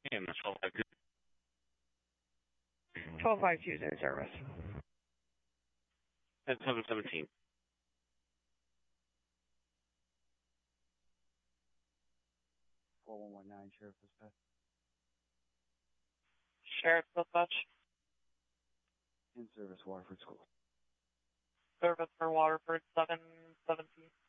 And that's 1252. 1252 is in service. At 717. 4119, Sheriff Dispatch. Sheriff Dispatch. In service, Waterford School. Service for Waterford 717.